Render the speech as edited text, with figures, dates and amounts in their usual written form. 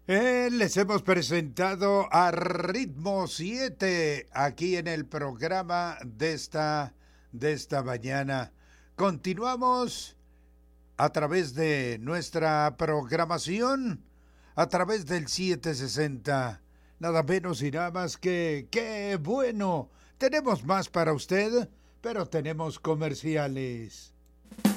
Les hemos presentado a Ritmo 7 aquí en el programa de esta mañana. Continuamos a través de nuestra programación, a través del 760. Nada menos y nada más que, ¡qué bueno! Tenemos más para usted, pero tenemos comerciales.